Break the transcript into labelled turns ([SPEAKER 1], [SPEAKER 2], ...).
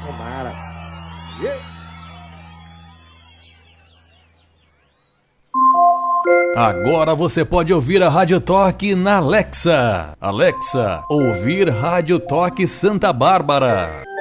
[SPEAKER 1] Tomara. Yeah.
[SPEAKER 2] Agora você pode ouvir a Rádio Toque na Alexa. Alexa, ouvir Rádio Toque Santa Bárbara.